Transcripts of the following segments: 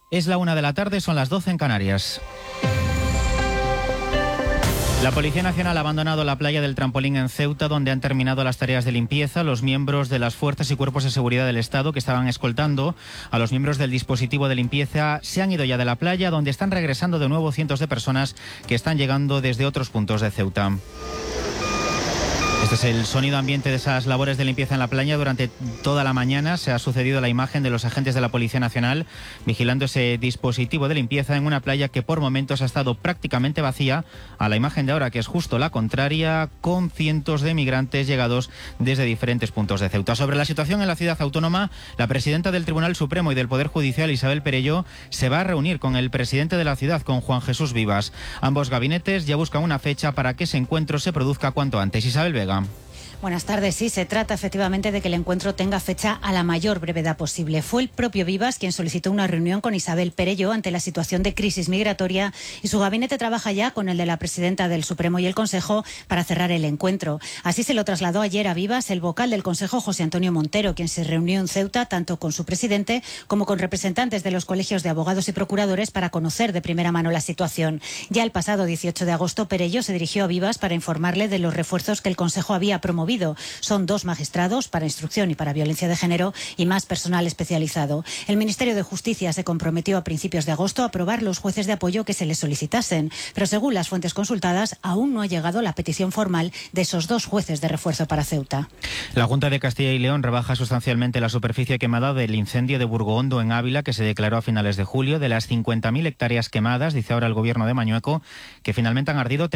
Es la 1 de la tarde, son las 12 en Canarias. La Policía Nacional ha abandonado la playa del Trampolín en Ceuta, donde han terminado las tareas de limpieza. Los miembros de las fuerzas y cuerpos de seguridad del Estado que estaban escoltando a los miembros del dispositivo de limpieza se han ido ya de la playa, donde están regresando de nuevo cientos de personas que están llegando desde otros puntos de Ceuta. Este es el sonido ambiente de esas labores de limpieza en la playa. Durante toda la mañana se ha sucedido la imagen de los agentes de la Policía Nacional vigilando ese dispositivo de limpieza en una playa que por momentos ha estado prácticamente vacía, a la imagen de ahora que es justo la contraria, con cientos de migrantes llegados desde diferentes puntos de Ceuta. Sobre la situación en la ciudad autónoma, la presidenta del Tribunal Supremo y del Poder Judicial, Isabel Perelló, se va a reunir con el presidente de la ciudad, con Juan Jesús Vivas. Ambos gabinetes ya buscan una fecha para que ese encuentro se produzca cuanto antes. Isabel Vega. Buenas tardes. Sí, se trata efectivamente de que el encuentro tenga fecha a la mayor brevedad posible. Fue el propio Vivas quien solicitó una reunión con Isabel Perelló ante la situación de crisis migratoria y su gabinete trabaja ya con el de la presidenta del Supremo y el Consejo para cerrar el encuentro. Así se lo trasladó ayer a Vivas el vocal del Consejo, José Antonio Montero, quien se reunió en Ceuta tanto con su presidente como con representantes de los colegios de abogados y procuradores para conocer de primera mano la situación. Ya el pasado 18 de agosto, Perelló se dirigió a Vivas para informarle de los refuerzos que el Consejo había promovido. Son 2 magistrados para instrucción y para violencia de género y más personal especializado. El Ministerio de Justicia se comprometió a principios de agosto a aprobar los jueces de apoyo que se les solicitasen, pero según las fuentes consultadas, aún no ha llegado la petición formal de esos 2 jueces de refuerzo para Ceuta. La Junta de Castilla y León rebaja sustancialmente la superficie quemada del incendio de Burgohondo en Ávila, que se declaró a finales de julio. De las 50.000 hectáreas quemadas, dice ahora el gobierno de Mañueco, que finalmente han ardido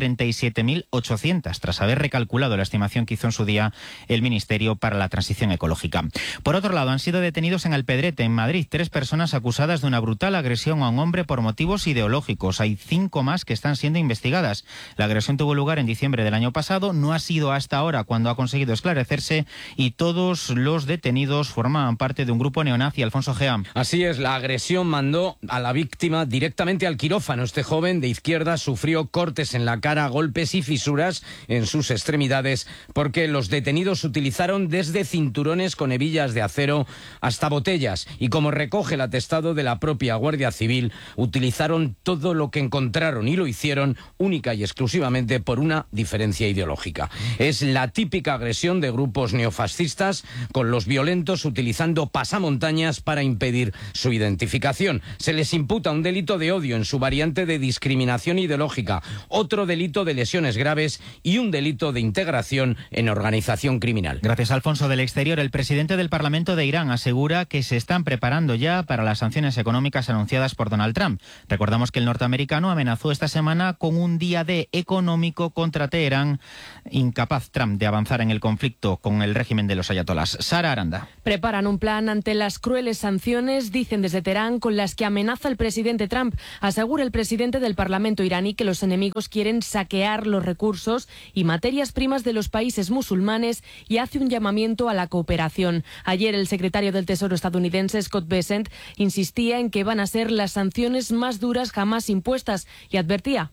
37.800, tras haber recalculado la estimación que hizo en su día el Ministerio para la Transición Ecológica. Por otro lado, han sido detenidos en Alpedrete, en Madrid, 3 personas acusadas de una brutal agresión a un hombre por motivos ideológicos. Hay 5 más que están siendo investigadas. La agresión tuvo lugar en diciembre del año pasado, no ha sido hasta ahora cuando ha conseguido esclarecerse, y todos los detenidos formaban parte de un grupo neonazi. Alfonso Gea. Así es, la agresión mandó a la víctima directamente al quirófano. Este joven de izquierda sufrió cortes en la cara, golpes y fisuras en sus extremidades porque los detenidos utilizaron desde cinturones con hebillas de acero hasta botellas y, como recoge el atestado de la propia Guardia Civil, utilizaron todo lo que encontraron y lo hicieron única y exclusivamente por una diferencia ideológica. Es la típica agresión de grupos neofascistas, con los violentos utilizando pasamontañas para impedir su identificación. Se les imputa un delito de odio en su variante de discriminación ideológica, otro delito de lesiones graves y un delito de integración en organización criminal. Gracias, Alfonso. Del exterior, el presidente del Parlamento de Irán asegura que se están preparando ya para las sanciones económicas anunciadas por Donald Trump. Recordamos que el norteamericano amenazó esta semana con un día D económico contra Teherán, incapaz Trump de avanzar en el conflicto con el régimen de los ayatolás. Sara Aranda. Preparan un plan ante las crueles sanciones, dicen desde Teherán, con las que amenaza el presidente Trump. Asegura el presidente del Parlamento iraní que los enemigos quieren saquear los recursos y materias primas de los países musulmanes y hace un llamamiento a la cooperación. Ayer el secretario del Tesoro estadounidense, Scott Bessent, insistía en que van a ser las sanciones más duras jamás impuestas y advertía: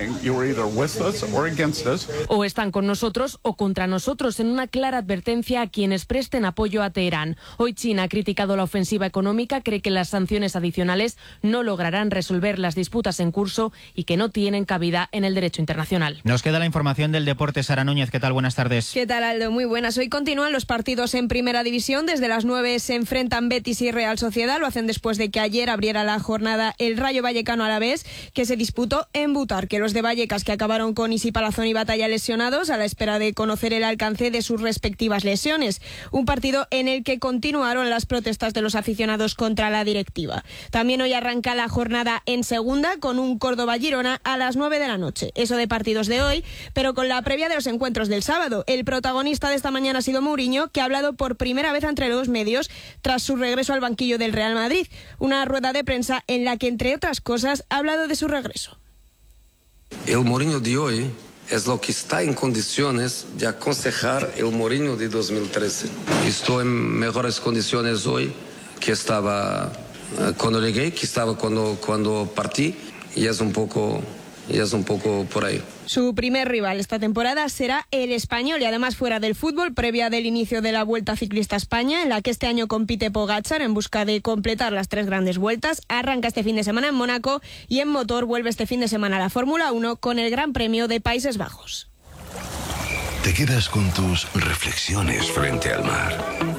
o están con nosotros o contra nosotros, en una clara advertencia a quienes presten apoyo a Teherán. Hoy China ha criticado la ofensiva económica, cree que las sanciones adicionales no lograrán resolver las disputas en curso y que no tienen cabida en el derecho internacional. Nos queda la información del deporte. Sara Núñez, ¿qué tal? Buenas tardes. ¿Qué tal, Aldo? Muy buenas. Hoy continúan los partidos en Primera División. Desde las 9 se enfrentan Betis y Real Sociedad. Lo hacen después de que ayer abriera la jornada el Rayo Vallecano Alavés, que se disputó en Butarque. Los de Vallecas, que acabaron con Isi Palazón y Batalla lesionados a la espera de conocer el alcance de sus respectivas lesiones. Un partido en el que continuaron las protestas de los aficionados contra la directiva. También hoy arranca la jornada en Segunda con un Córdoba-Girona a las 9 de la noche. Eso de partidos de hoy, pero con la previa de los encuentros del sábado. El protagonista de esta mañana ha sido Mourinho, que ha hablado por primera vez ante los medios tras su regreso al banquillo del Real Madrid. Una rueda de prensa en la que, entre otras cosas, ha hablado de su regreso. El Mourinho de hoy es lo que está en condiciones de aconsejar el Mourinho de 2013. Estoy en mejores condiciones hoy que estaba cuando llegué, que estaba cuando partí, y es un poco y es un poco por ahí. Su primer rival esta temporada será el Español y además fuera del fútbol, previa del inicio de la Vuelta Ciclista a España, en la que este año compite Pogačar en busca de completar las 3 grandes vueltas. Arranca este fin de semana en Mónaco y en motor vuelve este fin de semana a la Fórmula 1 con el Gran Premio de Países Bajos. Te quedas con tus reflexiones frente al mar,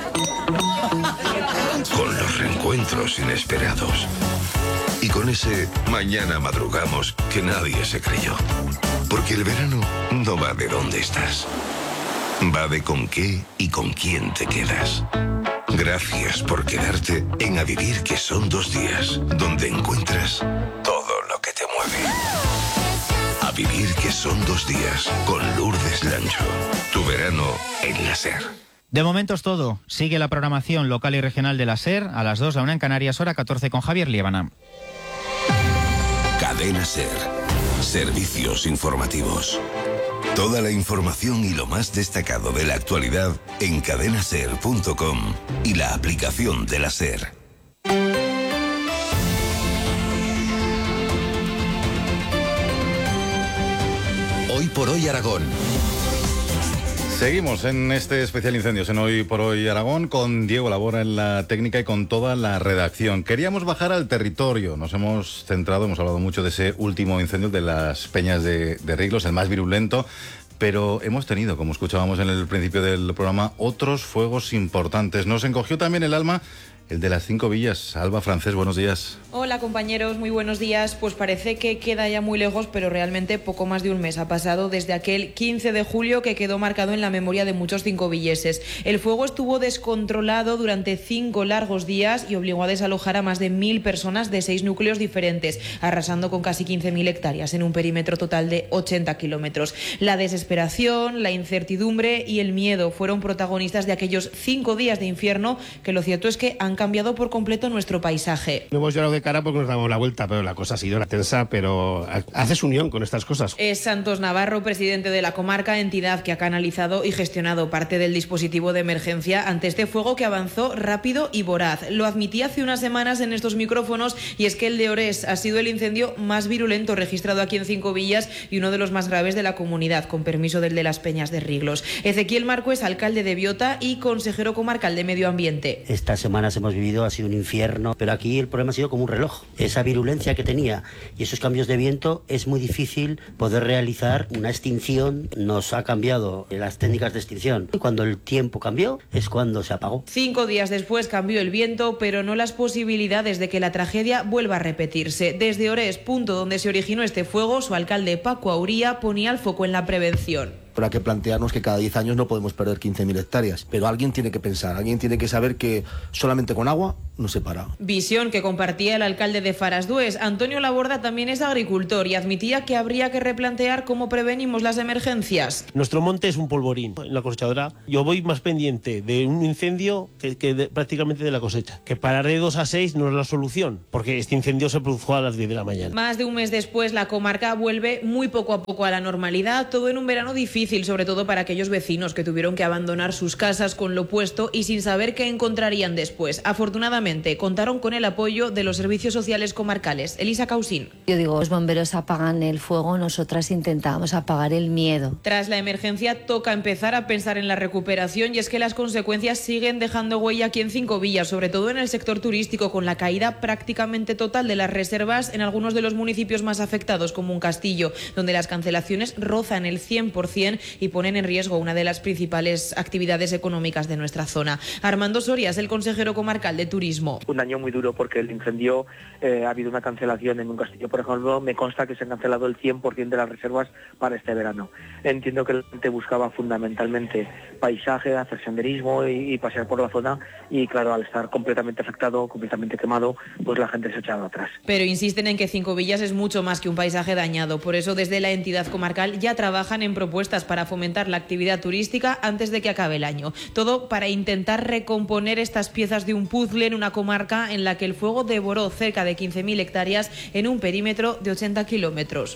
con los reencuentros inesperados y con ese mañana madrugamos que nadie se creyó. Porque el verano no va de dónde estás, va de con qué y con quién te quedas. Gracias por quedarte en A Vivir, que son 2 días, donde encuentras todo lo que te mueve. A Vivir, que son 2 días, con Lourdes Lancho. Tu verano en la SER. De momento es todo. Sigue la programación local y regional de la SER a las 2, la 1 en Canarias, hora 14 con Javier Liébana. Cadena SER. Servicios informativos. Toda la información y lo más destacado de la actualidad en cadenaser.com y la aplicación de la SER. Hoy por hoy Aragón. Seguimos en este especial Incendios en Hoy por Hoy Aragón con Diego Labora en la técnica y con toda la redacción. Queríamos bajar al territorio, nos hemos centrado, hemos hablado mucho de ese último incendio de las Peñas de Riglos, el más virulento, pero hemos tenido, como escuchábamos en el principio del programa, otros fuegos importantes. Nos encogió también el alma el de las 5 villas. Alba Francés, buenos días. Hola compañeros, muy buenos días. Pues parece que queda ya muy lejos, pero realmente poco más de un mes ha pasado desde aquel 15 de julio que quedó marcado en la memoria de muchos cincovilleses. El fuego estuvo descontrolado durante 5 largos días y obligó a desalojar a más de 1.000 personas de 6 núcleos diferentes, arrasando con casi 15.000 hectáreas en un perímetro total de 80 kilómetros. La desesperación, la incertidumbre y el miedo fueron protagonistas de aquellos 5 días de infierno que lo cierto es que han cambiado por completo nuestro paisaje. No hemos llorado de cara porque nos damos la vuelta, pero la cosa ha sido tensa, pero haces unión con estas cosas. Es Santos Navarro, presidente de la comarca, entidad que ha canalizado y gestionado parte del dispositivo de emergencia ante este fuego que avanzó rápido y voraz. Lo admitía hace unas semanas en estos micrófonos y es que el de Ores ha sido el incendio más virulento registrado aquí en Cincovillas y uno de los más graves de la comunidad, con permiso del de las Peñas de Riglos. Ezequiel Marco es alcalde de Biota y consejero comarcal de Medio Ambiente. Estas semanas hemos vivido, ha sido un infierno, pero aquí el problema ha sido como un reloj. Esa virulencia que tenía y esos cambios de viento, es muy difícil poder realizar una extinción. Nos ha cambiado las técnicas de extinción. Y cuando el tiempo cambió, es cuando se apagó. 5 días después cambió el viento, pero no las posibilidades de que la tragedia vuelva a repetirse. Desde Ores, punto donde se originó este fuego, su alcalde Paco Auría ponía el foco en la prevención. Habrá que plantearnos que cada 10 años no podemos perder 15.000 hectáreas, pero alguien tiene que pensar, alguien tiene que saber que solamente con agua no se para. Visión que compartía el alcalde de Farasdues. Antonio Laborda también es agricultor y admitía que habría que replantear cómo prevenimos las emergencias. Nuestro monte es un polvorín. En la cosechadora yo voy más pendiente de un incendio que prácticamente de la cosecha. Que parar de 2 a 6 no es la solución, porque este incendio se produjo a las 10 de la mañana. Más de un mes después, la comarca vuelve muy poco a poco a la normalidad, todo en un verano difícil, sobre todo para aquellos vecinos que tuvieron que abandonar sus casas con lo puesto y sin saber qué encontrarían después. Afortunadamente, contaron con el apoyo de los servicios sociales comarcales. Elisa Causín. Yo digo, los bomberos apagan el fuego, nosotras intentamos apagar el miedo. Tras la emergencia, toca empezar a pensar en la recuperación y es que las consecuencias siguen dejando huella aquí en Cincovillas, sobre todo en el sector turístico, con la caída prácticamente total de las reservas en algunos de los municipios más afectados, como un Castillo, donde las cancelaciones rozan el 100% y ponen en riesgo una de las principales actividades económicas de nuestra zona. Armando Soria es el consejero comarcal de Turismo. Un año muy duro porque el incendio, ha habido una cancelación en un Castillo, por ejemplo. Me consta que se han cancelado el 100% de las reservas para este verano. Entiendo que la gente buscaba fundamentalmente paisaje, hacer senderismo y pasear por la zona y claro, al estar completamente afectado, completamente quemado, pues la gente se ha echado atrás. Pero insisten en que Cincovillas es mucho más que un paisaje dañado. Por eso desde la entidad comarcal ya trabajan en propuestas para fomentar la actividad turística antes de que acabe el año. Todo para intentar recomponer estas piezas de un puzzle en una comarca en la que el fuego devoró cerca de 15.000 hectáreas en un perímetro de 80 kilómetros.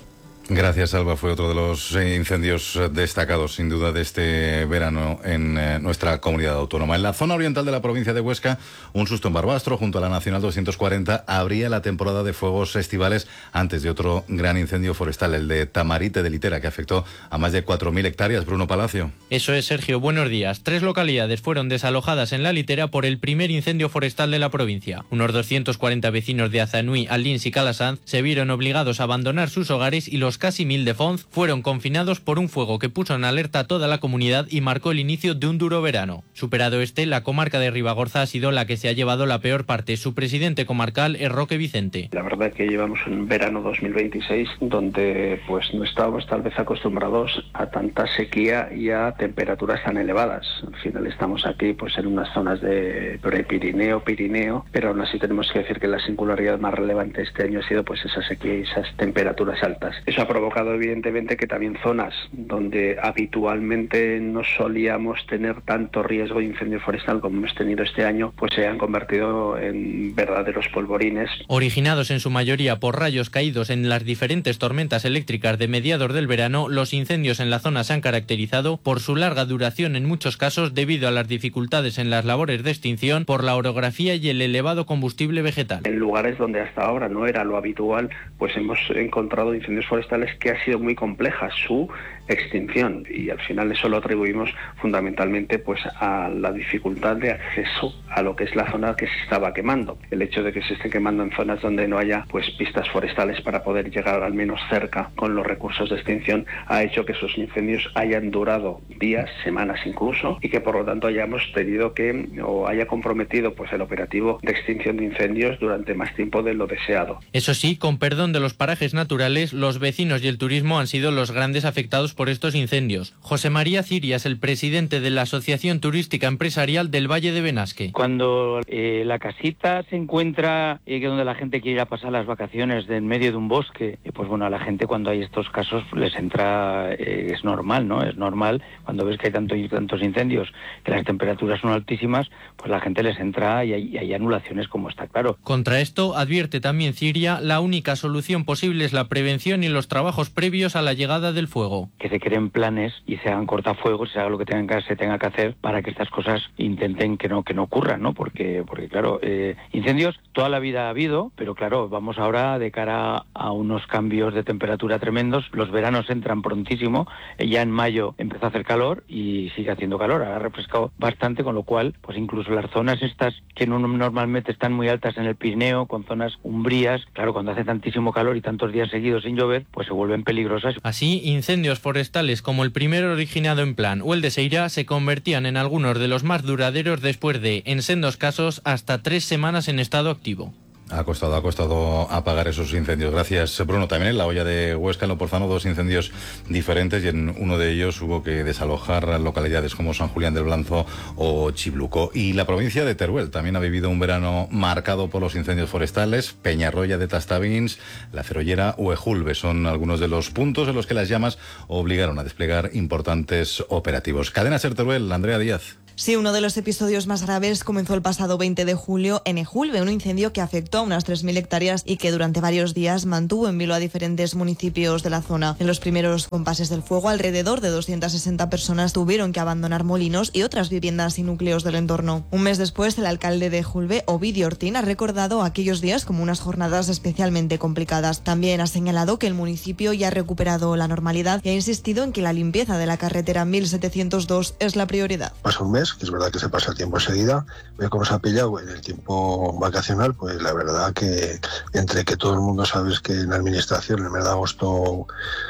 Gracias, Alba. Fue otro de los incendios destacados, sin duda, de este verano en nuestra comunidad autónoma. En la zona oriental de la provincia de Huesca, un susto en Barbastro, junto a la Nacional 240, abría la temporada de fuegos estivales antes de otro gran incendio forestal, el de Tamarite de Litera, que afectó a más de 4.000 hectáreas. Bruno Palacio. Eso es, Sergio. Buenos días. 3 localidades fueron desalojadas en la Litera por el primer incendio forestal de la provincia. Unos 240 vecinos de Azanui, Alins y Calasanz se vieron obligados a abandonar sus hogares y los casi 1.000 de Fonz fueron confinados por un fuego que puso en alerta a toda la comunidad y marcó el inicio de un duro verano. Superado este, la comarca de Ribagorza ha sido la que se ha llevado la peor parte. Su presidente comarcal es Roque Vicente. La verdad que llevamos un verano 2026 donde pues no estábamos tal vez acostumbrados a tanta sequía y a temperaturas tan elevadas. Al final estamos aquí pues en unas zonas de Prepirineo, Pirineo, pero aún así tenemos que decir que la singularidad más relevante este año ha sido pues esa sequía y esas temperaturas altas. Eso ha provocado evidentemente que también zonas donde habitualmente no solíamos tener tanto riesgo de incendio forestal como hemos tenido este año, pues se han convertido en verdaderos polvorines. Originados en su mayoría por rayos caídos en las diferentes tormentas eléctricas de mediados del verano, los incendios en la zona se han caracterizado por su larga duración en muchos casos debido a las dificultades en las labores de extinción por la orografía y el elevado combustible vegetal. En lugares donde hasta ahora no era lo habitual, pues hemos encontrado incendios forestales que ha sido muy compleja su extinción y al final eso lo atribuimos fundamentalmente pues a la dificultad de acceso a lo que es la zona que se estaba quemando. El hecho de que se esté quemando en zonas donde no haya pues pistas forestales para poder llegar al menos cerca con los recursos de extinción ha hecho que esos incendios hayan durado días, semanas incluso, y que por lo tanto hayamos tenido que o haya comprometido pues el operativo de extinción de incendios durante más tiempo de lo deseado. Eso sí, con perdón de los parajes naturales, los vecinos y el turismo han sido los grandes afectados por estos incendios. José María Cirias, el presidente de la Asociación Turística Empresarial del Valle de Benasque. Cuando la casita se encuentra donde la gente quiere ir a pasar las vacaciones en medio de un bosque, pues bueno, a la gente cuando hay estos casos les entra, es normal, ¿no? Es normal cuando ves que hay tantos incendios, que las temperaturas son altísimas, pues la gente les entra y hay anulaciones, como está claro. Contra esto, advierte también Ciria, la única solución posible es la prevención y los trabajos previos a la llegada del fuego. Que se creen planes y se hagan cortafuegos, se haga lo que se tenga que hacer para que estas cosas intenten que no ocurran, ¿no? Porque claro, incendios toda la vida ha habido, pero claro, vamos ahora de cara a unos cambios de temperatura tremendos. Los veranos entran prontísimo, ya en mayo empezó a hacer calor y sigue haciendo calor, ha refrescado bastante, con lo cual, pues incluso las zonas estas que normalmente están muy altas en el Pirineo, con zonas umbrías, claro, cuando hace tantísimo calor y tantos días seguidos sin llover, pues se vuelven peligrosas. Así, incendios forestales como el primero originado en Plan o el de Seira se convertían en algunos de los más duraderos después de, en sendos casos, hasta 3 semanas en estado activo. Ha costado apagar esos incendios. Gracias, Bruno. También en la olla de Huesca, en Lo Porzano, 2 incendios diferentes y en uno de ellos hubo que desalojar localidades como San Julián del Blanzo o Chibluco. Y la provincia de Teruel también ha vivido un verano marcado por los incendios forestales. Peñarroya de Tastavins, La Cerollera o Ejulbe son algunos de los puntos en los que las llamas obligaron a desplegar importantes operativos. Cadena Ser Teruel, Andrea Díaz. Sí, uno de los episodios más graves comenzó el pasado 20 de julio en Ejulbe, un incendio que afectó a unas 3.000 hectáreas y que durante varios días mantuvo en vilo a diferentes municipios de la zona. En los primeros compases del fuego, alrededor de 260 personas tuvieron que abandonar molinos y otras viviendas y núcleos del entorno. Un mes después, el alcalde de Ejulbe, Ovidio Ortín, ha recordado aquellos días como unas jornadas especialmente complicadas. También ha señalado que el municipio ya ha recuperado la normalidad y ha insistido en que la limpieza de la carretera 1702 es la prioridad. Pasa un mes, que es verdad que se pasa el tiempo enseguida, pero como se ha pillado en el tiempo vacacional, pues la verdad que entre que todo el mundo sabe que en la administración en el mes de agosto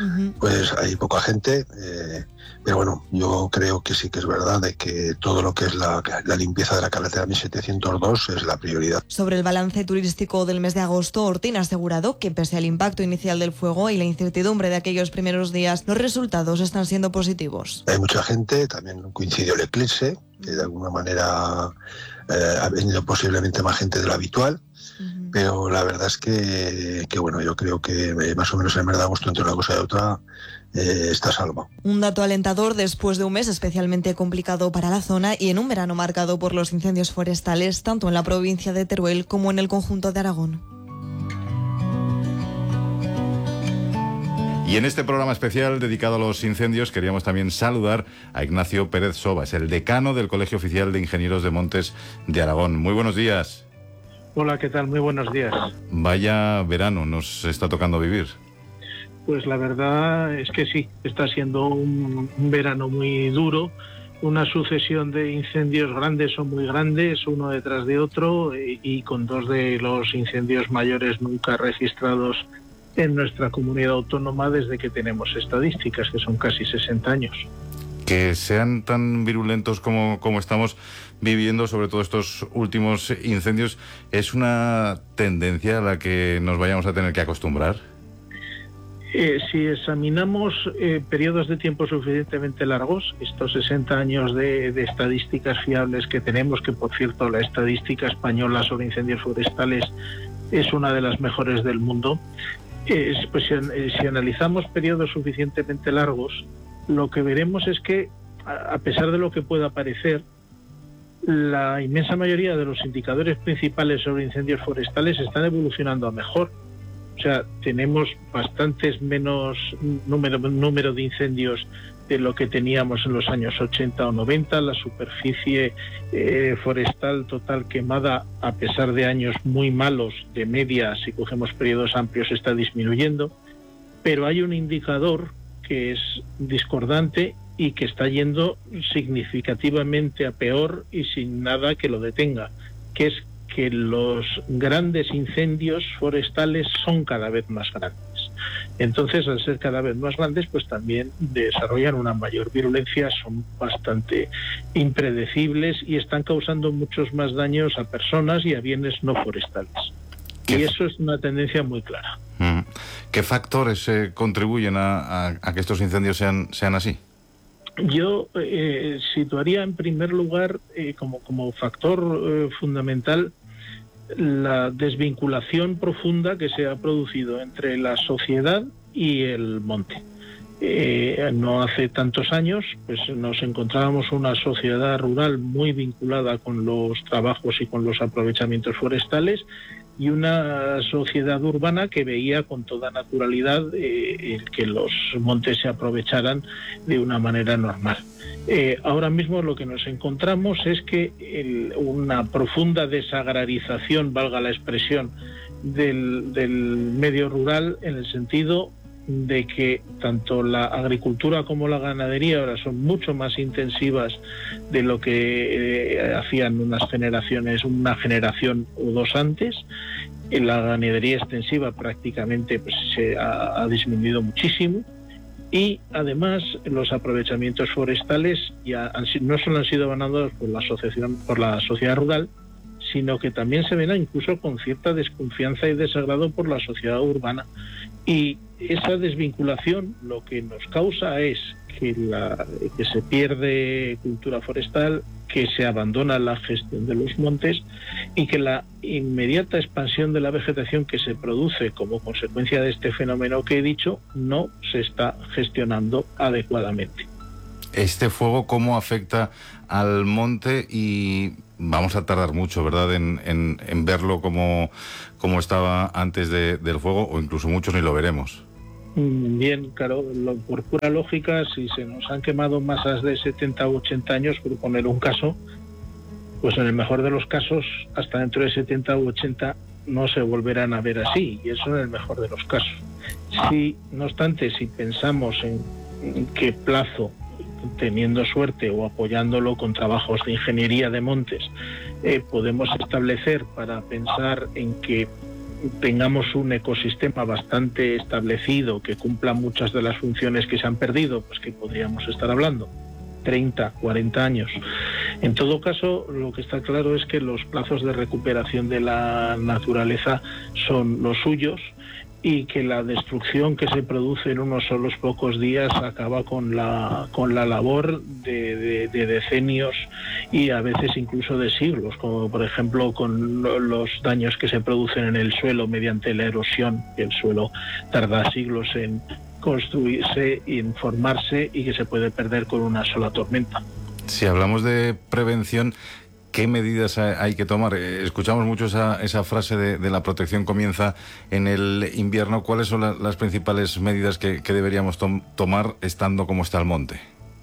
pues hay poca gente, pero bueno, yo creo que sí que es verdad de que todo lo que es la limpieza de la carretera 1702 es la prioridad. Sobre el balance turístico del mes de agosto, Ortín ha asegurado que pese al impacto inicial del fuego y la incertidumbre de aquellos primeros días, los resultados están siendo positivos. Hay mucha gente, también coincidió el eclipse, que de alguna manera ha venido posiblemente más gente de lo habitual, pero la verdad es que bueno, yo creo que más o menos en el mes de agosto, entre una cosa y otra, está salvo. Un dato alentador después de un mes especialmente complicado para la zona y en un verano marcado por los incendios forestales, tanto en la provincia de Teruel como en el conjunto de Aragón. Y en este programa especial dedicado a los incendios queríamos también saludar a Ignacio Pérez Sobas, el decano del Colegio Oficial de Ingenieros de Montes de Aragón. Muy buenos días. Hola, ¿qué tal? Muy buenos días. Vaya verano nos está tocando vivir. Pues la verdad es que sí, está siendo un verano muy duro, una sucesión de incendios grandes o muy grandes, uno detrás de otro, y con dos de los incendios mayores nunca registrados en nuestra comunidad autónoma desde que tenemos estadísticas, que son casi 60 años. Que sean tan virulentos como estamos viviendo, sobre todo estos últimos incendios, ¿es una tendencia a la que nos vayamos a tener que acostumbrar? Si examinamos periodos de tiempo suficientemente largos, estos 60 años de estadísticas fiables que tenemos, que por cierto la estadística española sobre incendios forestales es una de las mejores del mundo, pues si analizamos periodos suficientemente largos, lo que veremos es que, a pesar de lo que pueda parecer, la inmensa mayoría de los indicadores principales sobre incendios forestales están evolucionando a mejor. O sea, tenemos bastantes menos número de incendios de lo que teníamos en los años 80 o 90. La superficie forestal total quemada, a pesar de años muy malos, de media, si cogemos periodos amplios, está disminuyendo. Pero hay un indicador que es discordante y que está yendo significativamente a peor y sin nada que lo detenga, que es que los grandes incendios forestales son cada vez más grandes. Entonces, al ser cada vez más grandes, pues también desarrollan una mayor virulencia, son bastante impredecibles y están causando muchos más daños a personas y a bienes no forestales. Y eso es una tendencia muy clara. ¿Qué factores contribuyen a que estos incendios sean así? Yo situaría en primer lugar como factor fundamental la desvinculación profunda que se ha producido entre la sociedad y el monte. No hace tantos años pues nos encontrábamos una sociedad rural muy vinculada con los trabajos y con los aprovechamientos forestales, y una sociedad urbana que veía con toda naturalidad que los montes se aprovecharan de una manera normal. Ahora mismo lo que nos encontramos es que una profunda desagrarización, valga la expresión, del medio rural, en el sentido de que tanto la agricultura como la ganadería ahora son mucho más intensivas de lo que hacían una generación o dos antes. En la ganadería extensiva prácticamente pues, se ha disminuido muchísimo, y además los aprovechamientos forestales ya no solo han sido abandonados por la sociedad rural, sino que también se ven incluso con cierta desconfianza y desagrado por la sociedad urbana. Y esa desvinculación lo que nos causa es que se pierde cultura forestal, que se abandona la gestión de los montes y que la inmediata expansión de la vegetación que se produce como consecuencia de este fenómeno que he dicho no se está gestionando adecuadamente. ¿Este fuego cómo afecta al monte? Y vamos a tardar mucho, ¿verdad?, en verlo como estaba antes del fuego, o incluso muchos ni lo veremos. Bien, claro, por pura lógica, si se nos han quemado masas de 70 u 80 años, por poner un caso, pues en el mejor de los casos, hasta dentro de 70 u 80 no se volverán a ver así, y eso en el mejor de los casos. Si, no obstante, si pensamos en qué plazo, teniendo suerte o apoyándolo con trabajos de ingeniería de montes, podemos establecer para pensar en que tengamos un ecosistema bastante establecido que cumpla muchas de las funciones que se han perdido, pues que podríamos estar hablando 30, 40 años. En todo caso, lo que está claro es que los plazos de recuperación de la naturaleza son los suyos, y que la destrucción que se produce en unos solos pocos días acaba con la labor de decenios y a veces incluso de siglos, como por ejemplo con los daños que se producen en el suelo mediante la erosión, que el suelo tarda siglos en construirse y en formarse, y que se puede perder con una sola tormenta. Si hablamos de prevención, ¿qué medidas hay que tomar? Escuchamos mucho esa frase de la protección comienza en el invierno. ¿Cuáles son las principales medidas que deberíamos tomar estando como está el monte?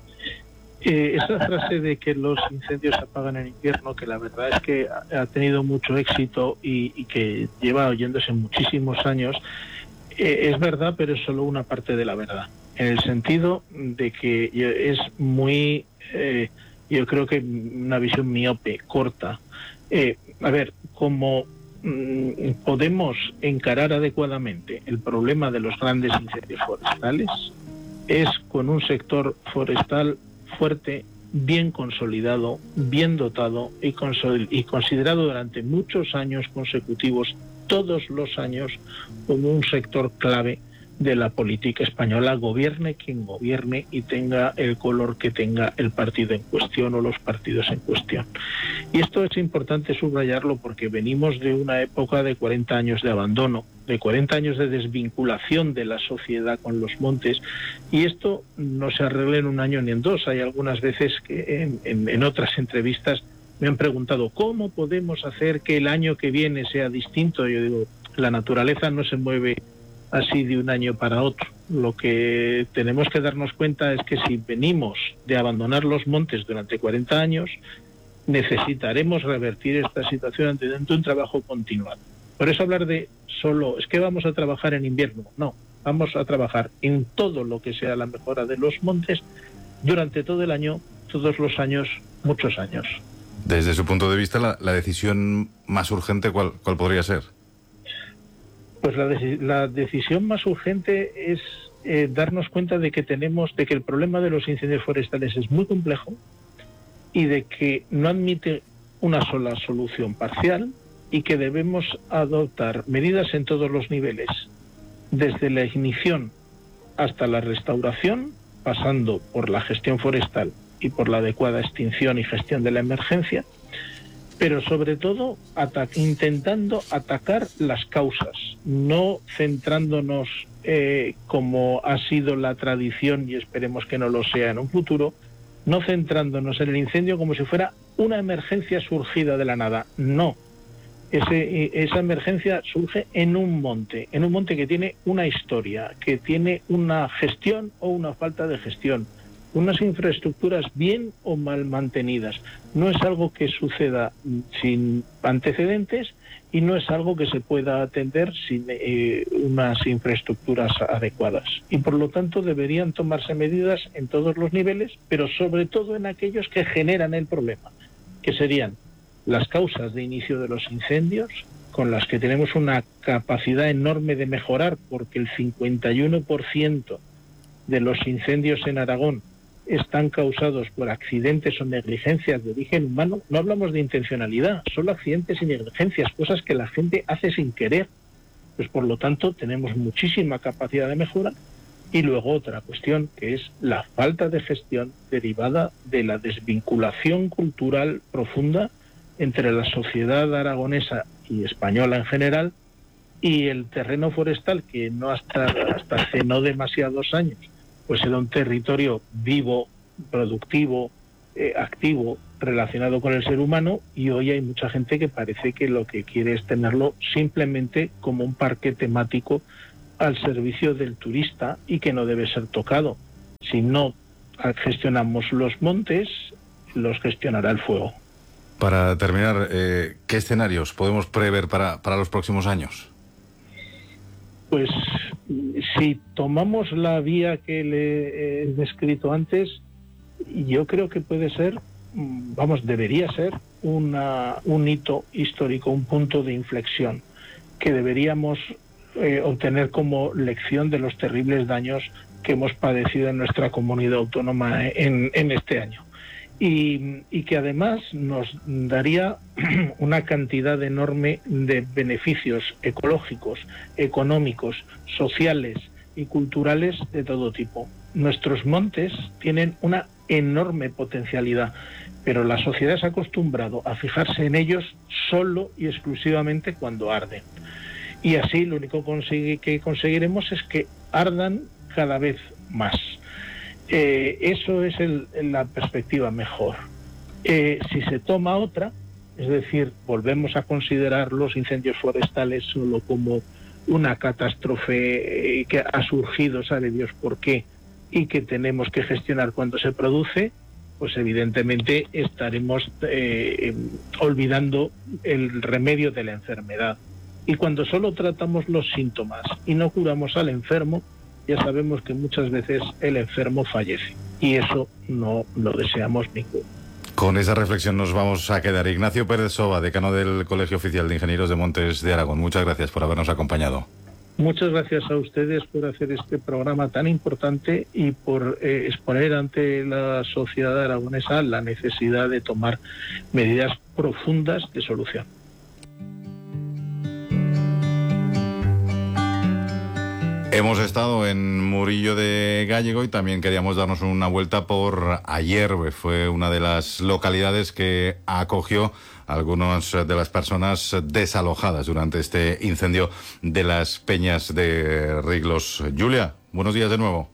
Esa frase de que los incendios se apagan en invierno, que la verdad es que ha tenido mucho éxito y que lleva oyéndose muchísimos años, es verdad, pero es solo una parte de la verdad. En el sentido de que es muy, yo creo que una visión miope, corta. A ver, como podemos encarar adecuadamente el problema de los grandes incendios forestales, es con un sector forestal fuerte, bien consolidado, bien dotado y considerado durante muchos años consecutivos, todos los años, como un sector clave de la política española, gobierne quien gobierne y tenga el color que tenga el partido en cuestión o los partidos en cuestión. Y esto es importante subrayarlo porque venimos de una época de 40 años de abandono, de 40 años de desvinculación de la sociedad con los montes, y esto no se arregla en un año ni en dos. Hay algunas veces que en otras entrevistas me han preguntado ¿cómo podemos hacer que el año que viene sea distinto? Yo digo, la naturaleza no se mueve así de un año para otro. Lo que tenemos que darnos cuenta es que si venimos de abandonar los montes durante 40 años, necesitaremos revertir esta situación mediante un trabajo continuado. Por eso hablar de solo, es que vamos a trabajar en invierno, no, vamos a trabajar en todo lo que sea la mejora de los montes durante todo el año, todos los años, muchos años. Desde su punto de vista, la decisión más urgente, ¿cuál podría ser? Pues la decisión más urgente es darnos cuenta de que el problema de los incendios forestales es muy complejo y de que no admite una sola solución parcial y que debemos adoptar medidas en todos los niveles, desde la ignición hasta la restauración, pasando por la gestión forestal y por la adecuada extinción y gestión de la emergencia, pero sobre todo intentando atacar las causas, no centrándonos como ha sido la tradición y esperemos que no lo sea en un futuro, no centrándonos en el incendio como si fuera una emergencia surgida de la nada. No, esa emergencia surge en un monte que tiene una historia, que tiene una gestión o una falta de gestión, unas infraestructuras bien o mal mantenidas. No es algo que suceda sin antecedentes y no es algo que se pueda atender sin unas infraestructuras adecuadas. Y por lo tanto deberían tomarse medidas en todos los niveles, pero sobre todo en aquellos que generan el problema, que serían las causas de inicio de los incendios, con las que tenemos una capacidad enorme de mejorar, porque el 51% de los incendios en Aragón están causados por accidentes o negligencias de origen humano. No hablamos de intencionalidad, solo accidentes y negligencias, cosas que la gente hace sin querer. Pues por lo tanto tenemos muchísima capacidad de mejora. Y luego otra cuestión, que es la falta de gestión derivada de la desvinculación cultural profunda entre la sociedad aragonesa y española en general y el terreno forestal, que no hasta hace no demasiados años pues era un territorio vivo, productivo, activo, relacionado con el ser humano, y hoy hay mucha gente que parece que lo que quiere es tenerlo simplemente como un parque temático al servicio del turista y que no debe ser tocado. Si no gestionamos los montes, los gestionará el fuego. Para terminar, ¿qué escenarios podemos prever para los próximos años? Pues si tomamos la vía que le he descrito antes, yo creo que puede ser, debería ser un hito histórico, un punto de inflexión que deberíamos obtener como lección de los terribles daños que hemos padecido en nuestra comunidad autónoma en este año. Y que además nos daría una cantidad enorme de beneficios ecológicos, económicos, sociales y culturales de todo tipo. Nuestros montes tienen una enorme potencialidad, pero la sociedad se ha acostumbrado a fijarse en ellos solo y exclusivamente cuando arden. Y así lo único que conseguiremos es que ardan cada vez más. Eso es la perspectiva mejor. Si se toma otra, es decir, volvemos a considerar los incendios forestales solo como una catástrofe que ha surgido, sabe Dios por qué, y que tenemos que gestionar cuando se produce, pues evidentemente estaremos olvidando el remedio de la enfermedad. Y cuando solo tratamos los síntomas y no curamos al enfermo, ya sabemos que muchas veces el enfermo fallece. Y eso no lo deseamos ninguno. Con esa reflexión nos vamos a quedar. Ignacio Pérez Soba, decano del Colegio Oficial de Ingenieros de Montes de Aragón. Muchas gracias por habernos acompañado. Muchas gracias a ustedes por hacer este programa tan importante y por exponer ante la sociedad aragonesa la necesidad de tomar medidas profundas de solución. Hemos estado en Murillo de Gállego y también queríamos darnos una vuelta por Ayerbe. Fue una de las localidades que acogió a algunas de las personas desalojadas durante este incendio de las Peñas de Riglos. Julia, buenos días de nuevo.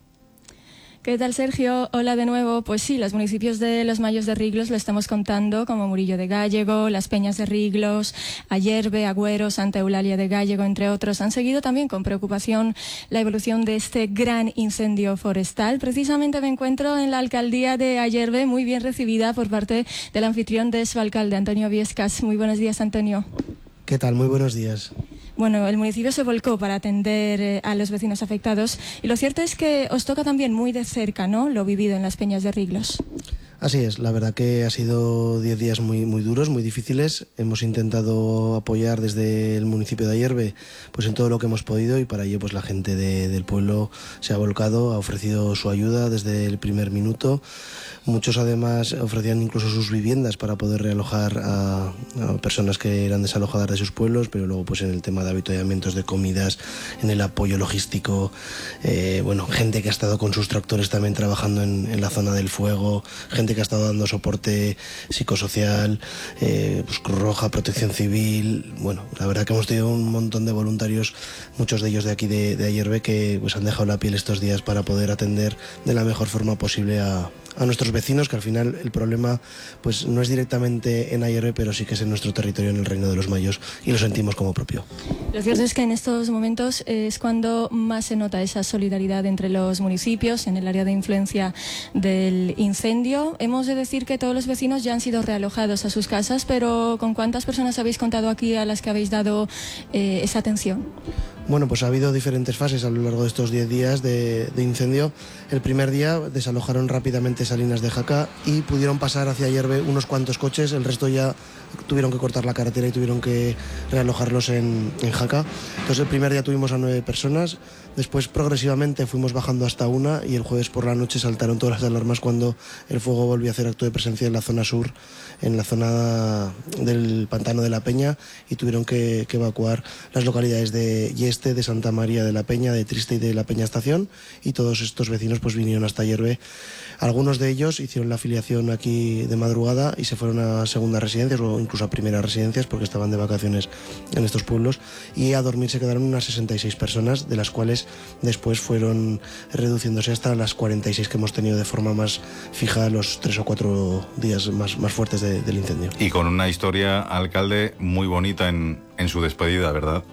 ¿Qué tal, Sergio? Hola de nuevo. Pues sí, los municipios de los Mayos de Riglos lo estamos contando, como Murillo de Gállego, Las Peñas de Riglos, Ayerbe, Agüero, Santa Eulalia de Gállego, entre otros. Han seguido también con preocupación la evolución de este gran incendio forestal. Precisamente me encuentro en la alcaldía de Ayerbe, muy bien recibida por parte del anfitrión de su alcalde, Antonio Viescas. Muy buenos días, Antonio. ¿Qué tal? Muy buenos días. Bueno, el municipio se volcó para atender a los vecinos afectados y lo cierto es que os toca también muy de cerca, ¿no?, lo vivido en las Peñas de Riglos. Así es, la verdad que ha sido 10 días muy duros, muy difíciles. Hemos intentado apoyar desde el municipio de Ayerbe pues en todo lo que hemos podido y para ello pues la gente del pueblo se ha volcado, ha ofrecido su ayuda desde el primer minuto. Muchos además ofrecían incluso sus viviendas para poder realojar a personas que eran desalojadas de sus pueblos, pero luego pues en el tema de avituallamientos de comidas, en el apoyo logístico, gente que ha estado con sus tractores también trabajando en la zona del fuego, gente que ha estado dando soporte psicosocial, pues Cruz Roja, Protección Civil. Bueno, la verdad que hemos tenido un montón de voluntarios, muchos de ellos de aquí de Ayerbe, que pues han dejado la piel estos días para poder atender de la mejor forma posible a nuestros vecinos, que al final el problema pues no es directamente en Ayerbe, pero sí que es en nuestro territorio, en el Reino de los Mayos, y lo sentimos como propio. Lo cierto es que en estos momentos es cuando más se nota esa solidaridad entre los municipios en el área de influencia del incendio. Hemos de decir que todos los vecinos ya han sido realojados a sus casas, pero ¿con cuántas personas habéis contado aquí a las que habéis dado esa atención? Bueno, pues ha habido diferentes fases a lo largo de estos 10 días de incendio. El primer día desalojaron rápidamente Salinas de Jaca y pudieron pasar hacia Ayerbe unos cuantos coches, el resto ya tuvieron que cortar la carretera y tuvieron que realojarlos en Jaca. Entonces el primer día tuvimos a 9 personas, después progresivamente fuimos bajando hasta 1 y el jueves por la noche saltaron todas las alarmas cuando el fuego volvió a hacer acto de presencia en la zona sur, en la zona del Pantano de la Peña, y tuvieron que evacuar las localidades de Yeste, de Santa María de la Peña, de Triste y de la Peña Estación, y todos estos vecinos pues vinieron hasta Ayerbe. Algunos de ellos hicieron la afiliación aquí de madrugada y se fueron a segundas residencias o incluso a primeras residencias porque estaban de vacaciones en estos pueblos, y a dormir se quedaron unas 66 personas, de las cuales después fueron reduciéndose hasta las 46 que hemos tenido de forma más fija los 3 o 4 días más fuertes del incendio. Y con una historia, alcalde, muy bonita en su despedida, ¿verdad?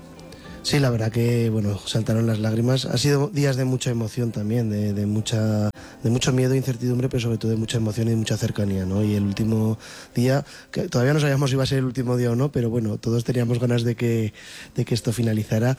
Sí, la verdad que, saltaron las lágrimas. Ha sido días de mucha emoción también, de mucho miedo e incertidumbre, pero sobre todo de mucha emoción y de mucha cercanía, ¿no? Y el último día, que todavía no sabíamos si iba a ser el último día o no, pero bueno, todos teníamos ganas de que esto finalizara.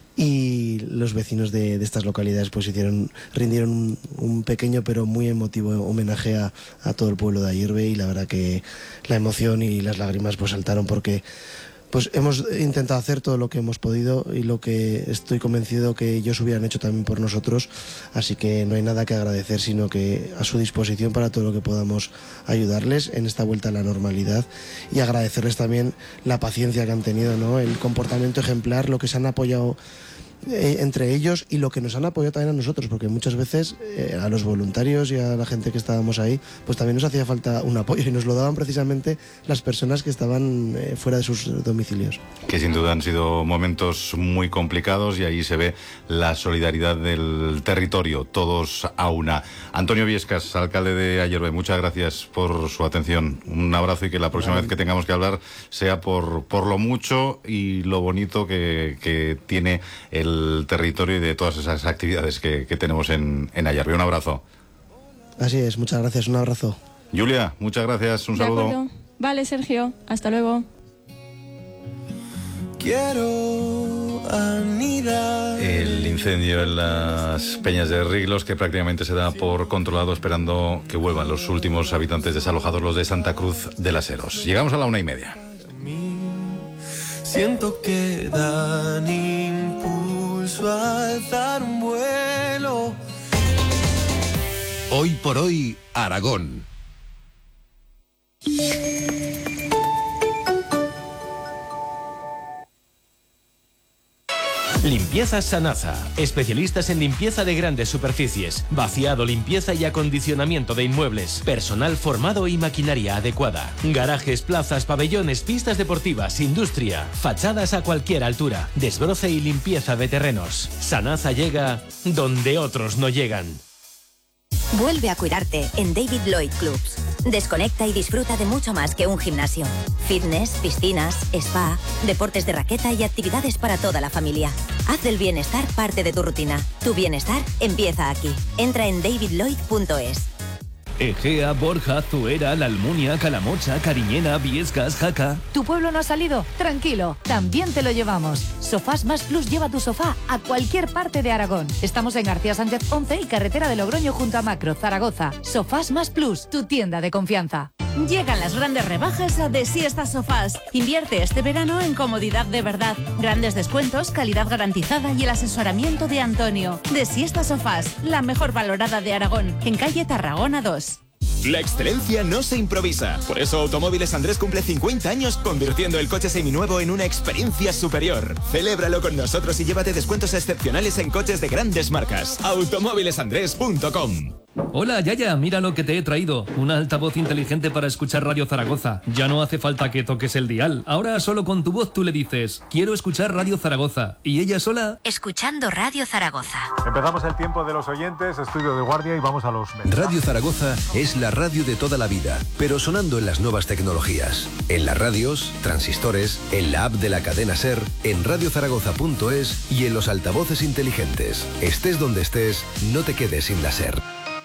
Y los vecinos de estas localidades pues rindieron un pequeño pero muy emotivo homenaje a todo el pueblo de Ayerbe, y la verdad que la emoción y las lágrimas pues saltaron porque pues hemos intentado hacer todo lo que hemos podido y lo que estoy convencido que ellos hubieran hecho también por nosotros, así que no hay nada que agradecer, sino que a su disposición para todo lo que podamos ayudarles en esta vuelta a la normalidad, y agradecerles también la paciencia que han tenido, ¿no?, el comportamiento ejemplar, lo que se han apoyado entre ellos y lo que nos han apoyado también a nosotros, porque muchas veces a los voluntarios y a la gente que estábamos ahí, pues también nos hacía falta un apoyo y nos lo daban precisamente las personas que estaban fuera de sus domicilios. Que sin duda han sido momentos muy complicados y ahí se ve la solidaridad del territorio, todos a una. Antonio Viescas, alcalde de Ayerbe, muchas gracias por su atención. Un abrazo y que la próxima vez que tengamos que hablar sea por lo mucho y lo bonito que tiene el territorio y de todas esas actividades que tenemos en Ayerbe. Un abrazo. Así es, muchas gracias, un abrazo. Julia, muchas gracias, un saludo. De acuerdo. Vale, Sergio, hasta luego. Quiero anidar. El incendio en las Peñas de Riglos, que prácticamente se da por controlado, esperando que vuelvan los últimos habitantes desalojados, los de Santa Cruz de las Heros. Llegamos a la 1:30. Siento que dan impulso a dar un vuelo. Hoy por hoy, Aragón. Limpiezas Sanasa, especialistas en limpieza de grandes superficies, vaciado, limpieza y acondicionamiento de inmuebles, personal formado y maquinaria adecuada, garajes, plazas, pabellones, pistas deportivas, industria, fachadas a cualquier altura, desbroce y limpieza de terrenos. Sanasa llega donde otros no llegan. Vuelve a cuidarte en David Lloyd Clubs. Desconecta y disfruta de mucho más que un gimnasio. Fitness, piscinas, spa, deportes de raqueta y actividades para toda la familia. Haz del bienestar parte de tu rutina. Tu bienestar empieza aquí. Entra en davidlloyd.es. Egea, Borja, Zuera, La Almunia, Calamocha, Cariñena, Viescas, Jaca. ¿Tu pueblo no ha salido? Tranquilo, también te lo llevamos. Sofás Más Plus lleva tu sofá a cualquier parte de Aragón. Estamos en García Sánchez 11 y carretera de Logroño junto a Macro, Zaragoza. Sofás Más Plus, tu tienda de confianza. Llegan las grandes rebajas a De Siestas Sofás. Invierte este verano en comodidad de verdad. Grandes descuentos, calidad garantizada y el asesoramiento de Antonio. De Siestas Sofás, la mejor valorada de Aragón, en calle Tarragona 2. La excelencia no se improvisa. Por eso Automóviles Andrés cumple 50 años convirtiendo el coche seminuevo en una experiencia superior. Celébralo con nosotros y llévate descuentos excepcionales en coches de grandes marcas. Automóvilesandrés.com. Hola, Yaya, mira lo que te he traído. Una altavoz inteligente para escuchar Radio Zaragoza. Ya no hace falta que toques el dial. Ahora solo con tu voz tú le dices, quiero escuchar Radio Zaragoza. Y ella sola... Escuchando Radio Zaragoza. Empezamos el tiempo de los oyentes, estudio de guardia y vamos a los mensajes. Radio Zaragoza es la radio de toda la vida, pero sonando en las nuevas tecnologías. En las radios, transistores, en la app de la cadena SER, en radiozaragoza.es y en los altavoces inteligentes. Estés donde estés, no te quedes sin la SER.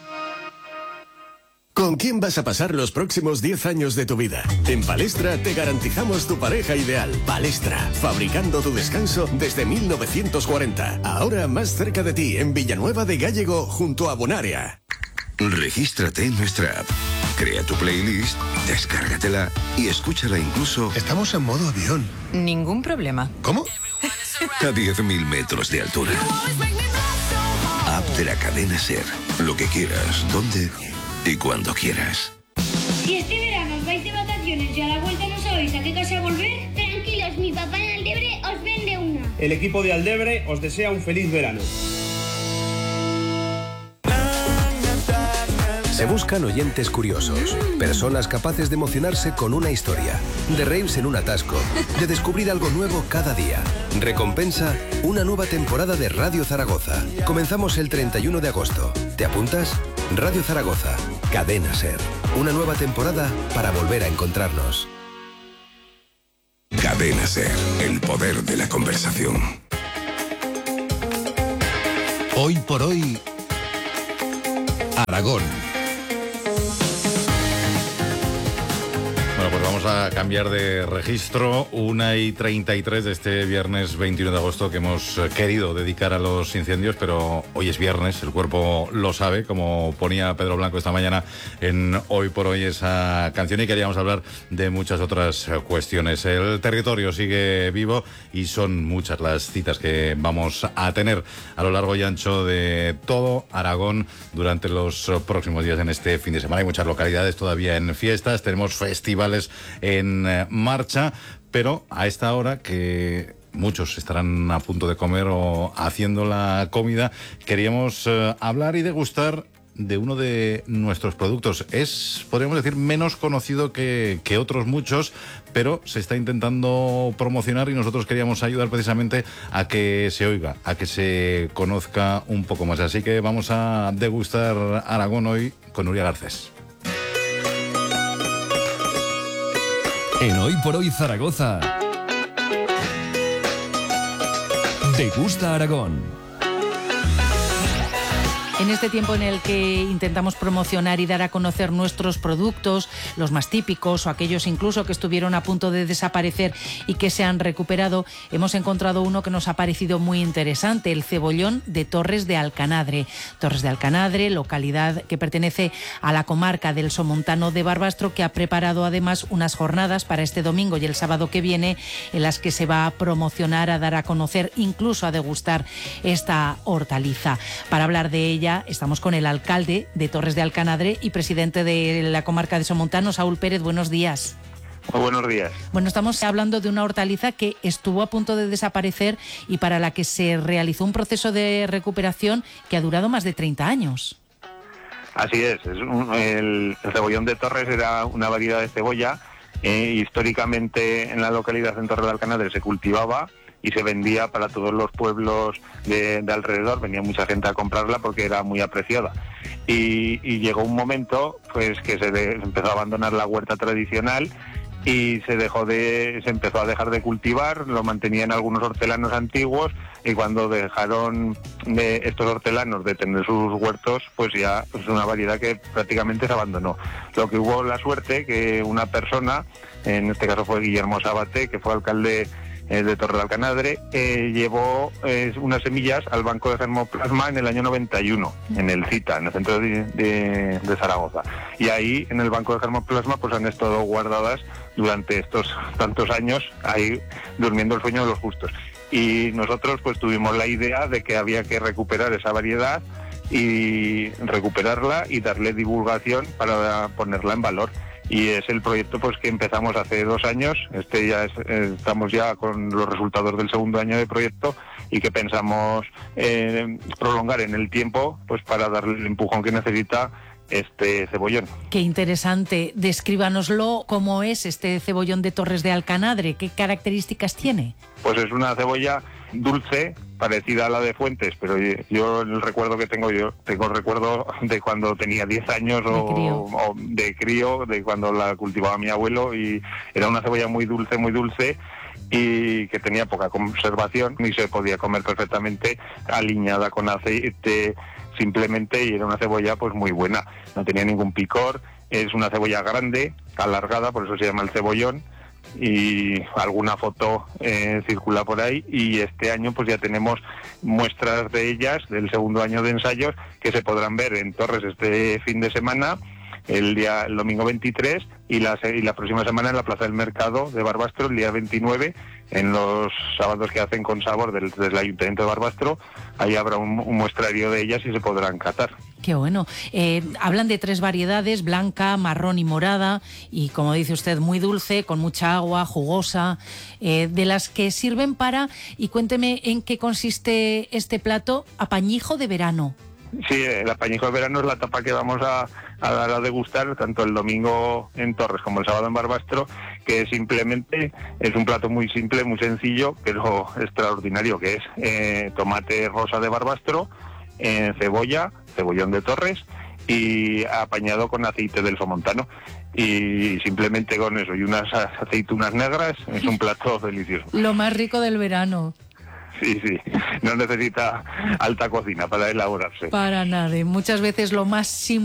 ¿Con quién vas a pasar los próximos 10 años de tu vida? En Palestra te garantizamos tu pareja ideal. Palestra, fabricando tu descanso desde 1940. Ahora más cerca de ti, en Villanueva de Gállego, junto a Bonaria. Regístrate en nuestra app. Crea tu playlist, descárgatela y escúchala incluso... Estamos en modo avión. Ningún problema. ¿Cómo? A 10.000 metros de altura. App de la cadena SER. Lo que quieras, donde y cuando quieras. Si este verano os vais de vacaciones y a la vuelta no sabéis a qué casa volver, tranquilos, mi papá en Aldebre os vende una. El equipo de Aldebre os desea un feliz verano. Se buscan oyentes curiosos, personas capaces de emocionarse con una historia, de reírse en un atasco, de descubrir algo nuevo cada día. Recompensa, una nueva temporada de Radio Zaragoza. Comenzamos el 31 de agosto. ¿Te apuntas? Radio Zaragoza, Cadena SER. Una nueva temporada para volver a encontrarnos. Cadena SER, el poder de la conversación. Hoy por hoy, Aragón. Bueno, pues vamos a cambiar de registro. 1:33 de este viernes 21 de agosto que hemos querido dedicar a los incendios, pero hoy es viernes, el cuerpo lo sabe, como ponía Pedro Blanco esta mañana en Hoy por Hoy esa canción, y queríamos hablar de muchas otras cuestiones. El territorio sigue vivo y son muchas las citas que vamos a tener a lo largo y ancho de todo Aragón durante los próximos días en este fin de semana. Hay muchas localidades todavía en fiestas, tenemos festivales en marcha, pero a esta hora que muchos estarán a punto de comer o haciendo la comida, queríamos hablar y degustar de uno de nuestros productos. Es, podríamos decir, menos conocido que otros muchos, pero se está intentando promocionar y nosotros queríamos ayudar precisamente a que se oiga, a que se conozca un poco más. Así que vamos a degustar Aragón hoy con Nuria Garcés. En Hoy por Hoy Zaragoza, Degusta Aragón. En este tiempo en el que intentamos promocionar y dar a conocer nuestros productos, los más típicos o aquellos incluso que estuvieron a punto de desaparecer y que se han recuperado, hemos encontrado uno que nos ha parecido muy interesante, el cebollón de Torres de Alcanadre. Torres de Alcanadre, localidad que pertenece a la comarca del Somontano de Barbastro, que ha preparado además unas jornadas para este domingo y el sábado que viene en las que se va a promocionar, a dar a conocer, incluso a degustar esta hortaliza. Para hablar de ella estamos con el alcalde de Torres de Alcanadre y presidente de la comarca de Somontano, Saúl Pérez. Buenos días. Muy buenos días. Bueno, estamos hablando de una hortaliza que estuvo a punto de desaparecer y para la que se realizó un proceso de recuperación que ha durado más de 30 años. Así es. El cebollón de Torres era una variedad de cebolla. Históricamente en la localidad de Torres de Alcanadre se cultivaba y se vendía para todos los pueblos de alrededor. Venía mucha gente a comprarla porque era muy apreciada. Y llegó un momento pues que se empezó a abandonar la huerta tradicional y se empezó a dejar de cultivar, lo mantenían algunos hortelanos antiguos, y cuando dejaron estos hortelanos de tener sus huertos, pues ya es una variedad que prácticamente se abandonó. Lo que hubo la suerte que una persona, en este caso fue Guillermo Sabaté, que fue alcalde de Torres de Alcanadre, llevó unas semillas al Banco de Germoplasma en el año 91, en el CITA, en el centro de Zaragoza. Y ahí, en el Banco de Germoplasma, pues han estado guardadas durante estos tantos años, ahí durmiendo el sueño de los justos. Y nosotros pues tuvimos la idea de que había que recuperar esa variedad y recuperarla y darle divulgación para ponerla en valor. Y es el proyecto pues que empezamos hace 2 años. Estamos ya con los resultados del segundo año de proyecto y que pensamos prolongar en el tiempo pues para darle el empujón que necesita este cebollón. Qué interesante. Descríbanoslo, ¿cómo es este cebollón de Torres de Alcanadre? ¿Qué características tiene? Pues es una cebolla dulce, parecida a la de Fuentes, pero yo el recuerdo que tengo recuerdo de cuando tenía 10 años o de crío, de cuando la cultivaba mi abuelo, y era una cebolla muy dulce y que tenía poca conservación y se podía comer perfectamente aliñada con aceite simplemente, y era una cebolla pues muy buena, no tenía ningún picor, es una cebolla grande, alargada, por eso se llama el cebollón, y alguna foto circula por ahí, y este año pues ya tenemos muestras de ellas del segundo año de ensayos que se podrán ver en Torres este fin de semana, el domingo 23, y la próxima semana en la Plaza del Mercado de Barbastro el día 29, en los sábados que hacen con sabor del Ayuntamiento de Barbastro. Ahí habrá un muestrario de ellas y se podrán catar. Qué bueno. Hablan de 3 variedades, blanca, marrón y morada, y como dice usted, muy dulce, con mucha agua, jugosa, de las que sirven para, y cuénteme en qué consiste este plato, apañijo de verano. Sí, el apañijo de verano es la tapa que vamos a dar a degustar tanto el domingo en Torres como el sábado en Barbastro, que simplemente es un plato muy simple, muy sencillo, pero extraordinario, que es tomate rosa de Barbastro, cebollón de Torres y apañado con aceite del Somontano. Y simplemente con eso y unas aceitunas negras es un plato delicioso. Lo más rico del verano. Sí, no necesita alta cocina para elaborarse. Para nada, muchas veces lo más simple